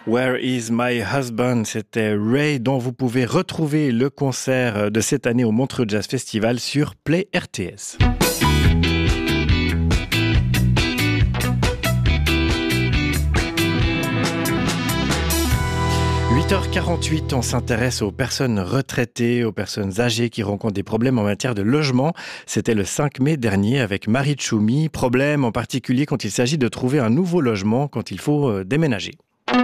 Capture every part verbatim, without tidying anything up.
Where is my husband? C'était Ray, dont vous pouvez retrouver le concert de cette année au Montreux Jazz Festival sur Play R T S. huit heures quarante-huit, on s'intéresse aux personnes retraitées, aux personnes âgées qui rencontrent des problèmes en matière de logement. C'était le cinq mai dernier avec Marie Tchoumi. Problème en particulier quand il s'agit de trouver un nouveau logement, quand il faut déménager.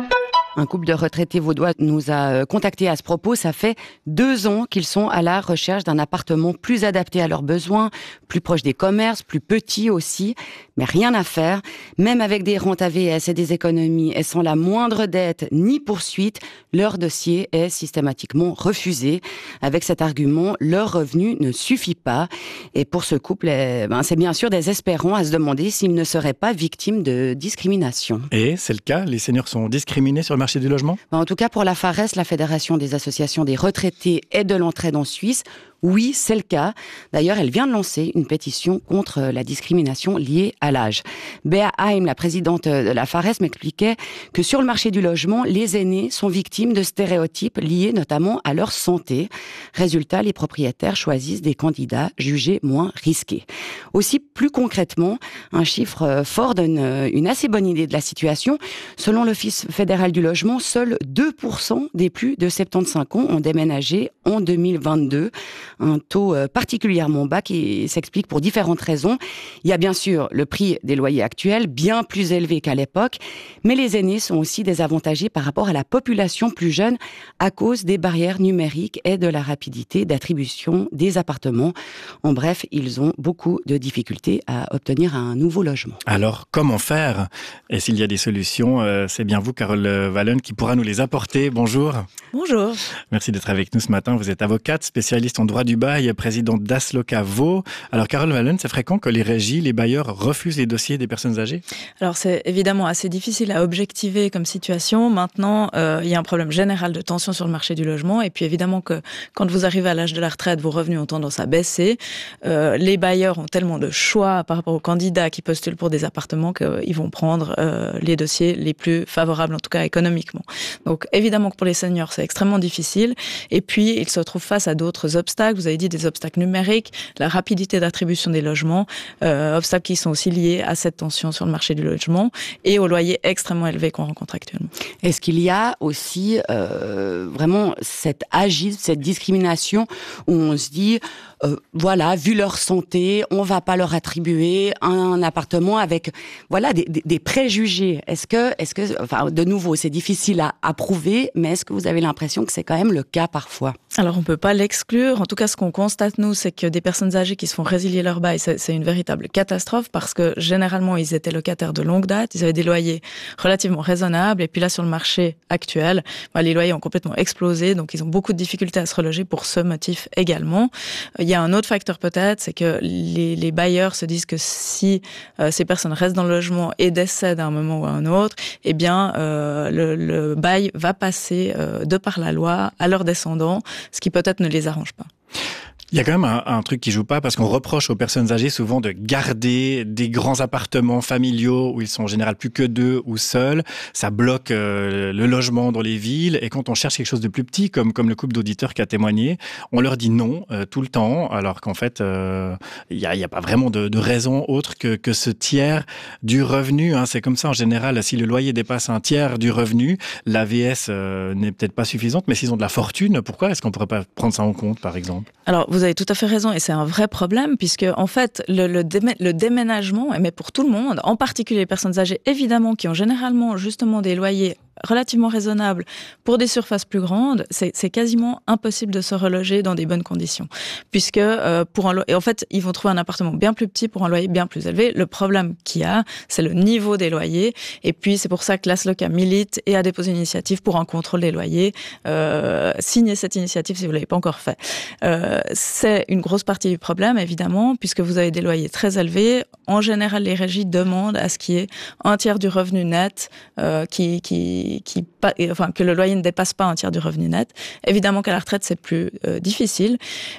Un couple de retraités vaudois nous a contactés à ce propos. Ça fait deux ans qu'ils sont à la recherche d'un appartement plus adapté à leurs besoins, plus proche des commerces, plus petit aussi. Mais rien à faire. Même avec des rentes A V S et des économies et sans la moindre dette ni poursuite, leur dossier est systématiquement refusé. Avec cet argument, leur revenu ne suffit pas. Et pour ce couple, ben, c'est bien sûr désespérant à se demander s'ils ne seraient pas victimes de discrimination. Et c'est le cas? Les seniors sont discriminés sur le marché du logement? En tout cas, pour la FARES, la Fédération des associations des retraités et de l'entraide en Suisse, oui, c'est le cas. D'ailleurs, elle vient de lancer une pétition contre la discrimination liée à l'âge. Béa Haim, la présidente de la FARES, m'expliquait que sur le marché du logement, les aînés sont victimes de stéréotypes liés notamment à leur santé. Résultat, les propriétaires choisissent des candidats jugés moins risqués. Aussi, plus concrètement, un chiffre fort donne une assez bonne idée de la situation. Selon l'Office fédéral du logement, seuls deux pour cent des plus de soixante-quinze ans ont déménagé en deux mille vingt-deux. Un taux particulièrement bas qui s'explique pour différentes raisons. Il y a bien sûr le prix des loyers actuels, bien plus élevé qu'à l'époque, mais les aînés sont aussi désavantagés par rapport à la population plus jeune à cause des barrières numériques et de la rapidité d'attribution des appartements. En bref, ils ont beaucoup de difficultés à obtenir un nouveau logement. Alors, comment faire? Et s'il y a des solutions, euh, c'est bien vous, Carole Wallen, qui pourra nous les apporter. Bonjour. Bonjour. Merci d'être avec nous ce matin. Vous êtes avocate, spécialiste en droit du bail, présidente d'Asloca Vaud. Alors, Carole Wallen, c'est fréquent que les régies, les bailleurs refusent les dossiers des personnes âgées? Alors, c'est évidemment assez difficile à objectiver comme situation. Maintenant, euh, il y a un problème général de tension sur le marché du logement. Et puis, évidemment que quand vous arrivez à l'âge de la retraite, vos revenus ont tendance à baisser. Euh, les bailleurs ont tellement de choix par rapport aux candidats qui postulent pour des appartements qu'ils vont prendre euh, les dossiers les plus favorables, en tout cas économiquement. Donc, évidemment que pour les seniors, c'est extrêmement difficile. Et puis, ils se retrouvent face à d'autres obstacles. Vous avez dit des obstacles numériques, la rapidité d'attribution des logements, euh, obstacles qui sont aussi liés à cette tension sur le marché du logement et aux loyers extrêmement élevés qu'on rencontre actuellement. Est-ce qu'il y a aussi euh, vraiment cet agisme, cette discrimination où on se dit, euh, voilà, vu leur santé, on va pas leur attribuer un appartement avec, voilà, des, des, des préjugés. Est-ce que, est-ce que, enfin, de nouveau, c'est difficile à, à prouver, mais est-ce que vous avez l'impression que c'est quand même le cas parfois? Alors, on peut pas l'exclure. En tout cas, ce qu'on constate, nous, c'est que des personnes âgées qui se font résilier leur bail, c'est, c'est une véritable catastrophe parce que, généralement, ils étaient locataires de longue date, ils avaient des loyers relativement raisonnables, et puis là, sur le marché actuel, bah, les loyers ont complètement explosé, donc ils ont beaucoup de difficultés à se reloger pour ce motif également. Il y a un autre facteur peut-être, c'est que les, les bailleurs se disent que si euh, ces personnes restent dans le logement et décèdent à un moment ou à un autre, eh bien, euh, le, le bail va passer euh, de par la loi à leurs descendants, ce qui peut-être ne les arrange pas. Il y a quand même un, un truc qui joue pas parce qu'on reproche aux personnes âgées souvent de garder des grands appartements familiaux où ils sont en général plus que deux ou seuls. Ça bloque euh, le logement dans les villes et quand on cherche quelque chose de plus petit, comme comme le couple d'auditeurs qui a témoigné, on leur dit non euh, tout le temps, alors qu'en fait euh, il y a il y a pas vraiment de, de raison autre que que ce tiers du revenu. Hein. C'est comme ça en général. Si le loyer dépasse un tiers du revenu, l'A V S euh, n'est peut-être pas suffisante, mais s'ils ont de la fortune, pourquoi est-ce qu'on pourrait pas prendre ça en compte, par exemple? Alors, vous avez tout à fait raison, et c'est un vrai problème, puisque, en fait, le, le, démé- le déménagement, mais pour tout le monde, en particulier les personnes âgées, évidemment, qui ont généralement, justement, des loyers relativement raisonnable pour des surfaces plus grandes, c'est, c'est quasiment impossible de se reloger dans des bonnes conditions. Puisque, euh, pour un lo- et en fait, ils vont trouver un appartement bien plus petit pour un loyer bien plus élevé. Le problème qu'il y a, c'est le niveau des loyers. Et puis, c'est pour ça que l'Asloca milite et a déposé une initiative pour un contrôle des loyers. Euh, signez cette initiative si vous l'avez pas encore fait. Euh, c'est une grosse partie du problème, évidemment, puisque vous avez des loyers très élevés. En général, les régies demandent à ce qu'il y ait un tiers du revenu net euh, qui, qui, qui, enfin, que le loyer ne dépasse pas un tiers du revenu net. Évidemment qu'à la retraite, c'est plus euh, difficile.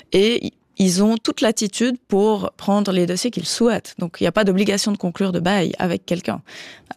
Et ils ont toute l'attitude pour prendre les dossiers qu'ils souhaitent. Donc, il n'y a pas d'obligation de conclure de bail avec quelqu'un.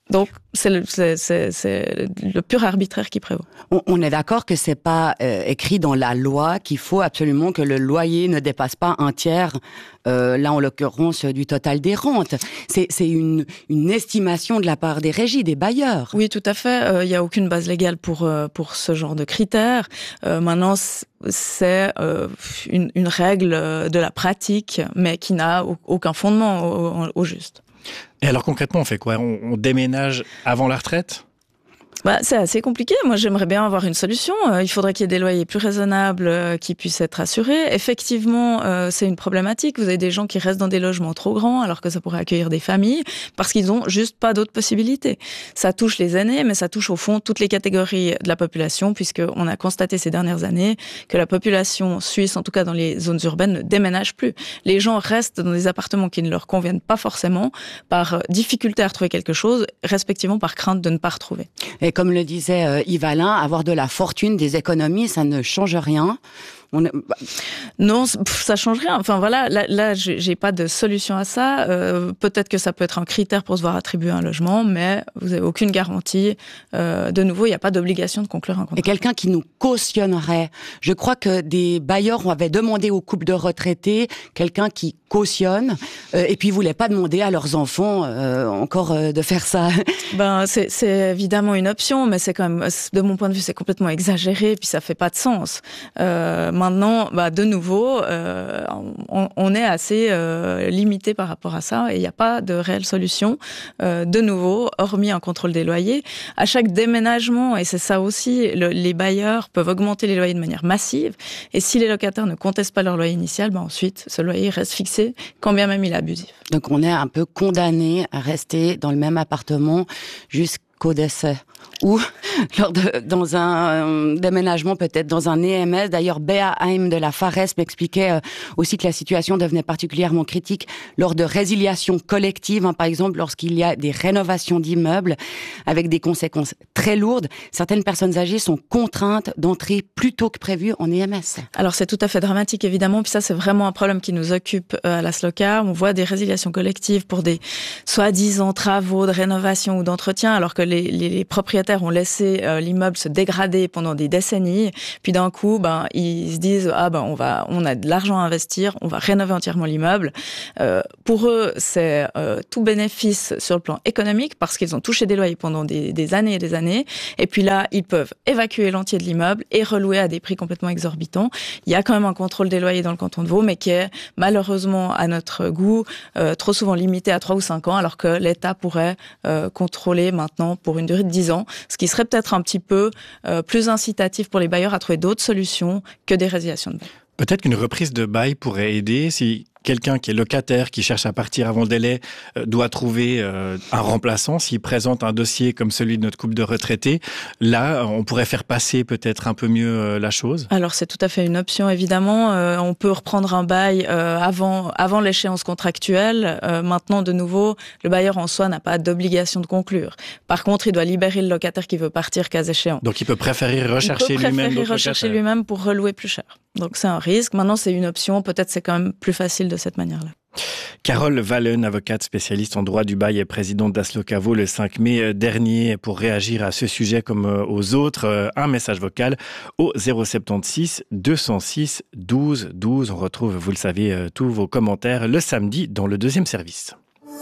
Donc, c'est le, c'est, c'est, c'est le pur arbitraire qui prévaut. On, on est d'accord que c'est pas euh, écrit dans la loi qu'il faut absolument que le loyer ne dépasse pas un tiers, euh, là en l'occurrence du total des rentes. C'est, c'est une, une estimation de la part des régies, des bailleurs. Oui, tout à fait. Il euh, n'y a aucune base légale pour euh, pour ce genre de critères. Euh, maintenant, c'est euh, une, une règle de la pratique, mais qui n'a aucun fondement au, au, au juste. Et alors concrètement, on fait quoi ? on, on déménage avant la retraite ? Bah, c'est assez compliqué. Moi, j'aimerais bien avoir une solution. Euh, il faudrait qu'il y ait des loyers plus raisonnables euh, qui puissent être assurés. Effectivement, euh, c'est une problématique. Vous avez des gens qui restent dans des logements trop grands alors que ça pourrait accueillir des familles parce qu'ils ont juste pas d'autres possibilités. Ça touche les aînés, mais ça touche au fond toutes les catégories de la population puisque on a constaté ces dernières années que la population suisse, en tout cas dans les zones urbaines, ne déménage plus. Les gens restent dans des appartements qui ne leur conviennent pas forcément par difficulté à retrouver quelque chose, respectivement par crainte de ne pas retrouver. Et comme le disait euh, Yves Alain, avoir de la fortune, des économies, ça ne change rien. On est... Non, ça change rien. Enfin voilà, là, là j'ai pas de solution à ça. Euh, peut-être que ça peut être un critère pour se voir attribuer un logement, mais vous avez aucune garantie. Euh, de nouveau, il n'y a pas d'obligation de conclure un contrat. Et quelqu'un qui nous cautionnerait. Je crois que des bailleurs avaient demandé aux couples de retraités quelqu'un qui cautionne, euh, et puis ils voulaient pas demander à leurs enfants euh, encore euh, de faire ça. Ben c'est, c'est évidemment une option, mais c'est quand même, de mon point de vue, c'est complètement exagéré, puis ça fait pas de sens. Euh, Maintenant, bah, de nouveau, euh, on, on est assez euh, limité par rapport à ça et il n'y a pas de réelle solution. Euh, de nouveau, hormis un contrôle des loyers, à chaque déménagement, et c'est ça aussi, le, les bailleurs peuvent augmenter les loyers de manière massive. Et si les locataires ne contestent pas leur loyer initial, bah, ensuite, ce loyer reste fixé, quand bien même il est abusif. Donc on est un peu condamné à rester dans le même appartement jusqu'au décès. Ou lors de, dans un euh, déménagement, peut-être dans un E M S. D'ailleurs, Béa Haim de la Fares m'expliquait euh, aussi que la situation devenait particulièrement critique lors de résiliations collectives, hein, par exemple lorsqu'il y a des rénovations d'immeubles avec des conséquences très lourdes. Certaines personnes âgées sont contraintes d'entrer plus tôt que prévu en E M S. Alors c'est tout à fait dramatique évidemment, puis ça c'est vraiment un problème qui nous occupe euh, à la SLOCA. On voit des résiliations collectives pour des soi-disant travaux de rénovation ou d'entretien, alors que les, les, les propriétaires ont laissé euh, l'immeuble se dégrader pendant des décennies, puis d'un coup, ben ils se disent ah ben on va, on a de l'argent à investir, on va rénover entièrement l'immeuble. Euh, pour eux, c'est euh, tout bénéfice sur le plan économique parce qu'ils ont touché des loyers pendant des, des années et des années, et puis là ils peuvent évacuer l'entier de l'immeuble et relouer à des prix complètement exorbitants. Il y a quand même un contrôle des loyers dans le canton de Vaud, mais qui est malheureusement à notre goût euh, trop souvent limité à trois ou cinq ans, alors que l'État pourrait euh, contrôler maintenant pour une durée de dix ans. Ce qui serait peut-être un petit peu euh, plus incitatif pour les bailleurs à trouver d'autres solutions que des résiliations de bail. Peut-être qu'une reprise de bail pourrait aider si quelqu'un qui est locataire, qui cherche à partir avant le délai, euh, doit trouver euh, un remplaçant. S'il présente un dossier comme celui de notre couple de retraités, là, on pourrait faire passer peut-être un peu mieux euh, la chose. Alors, c'est tout à fait une option, évidemment. Euh, on peut reprendre un bail euh, avant, avant l'échéance contractuelle. Euh, maintenant, de nouveau, le bailleur en soi n'a pas d'obligation de conclure. Par contre, il doit libérer le locataire qui veut partir cas échéant. Donc, il peut préférer rechercher il peut lui-même préférer rechercher locataire. lui-même pour relouer plus cher. Donc, c'est un risque. Maintenant, c'est une option. Peut-être c'est quand même plus facile de cette manière-là. Carole Wallen, avocate spécialiste en droit du bail et présidente d'Asloca Vaud le cinq mai dernier. Pour réagir à ce sujet comme aux autres, un message vocal au zéro soixante-seize deux cent six douze douze. On retrouve, vous le savez, tous vos commentaires le samedi dans le deuxième service.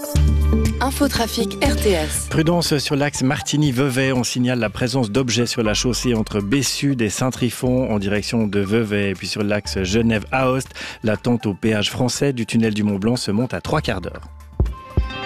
Infotrafic R T S. Prudence sur l'axe Martigny-Vevey. On signale la présence d'objets sur la chaussée entre Bessud et Saint-Trifon en direction de Vevey. Et puis sur l'axe Genève-Aoste, l'attente au péage français du tunnel du Mont-Blanc se monte à trois quarts d'heure.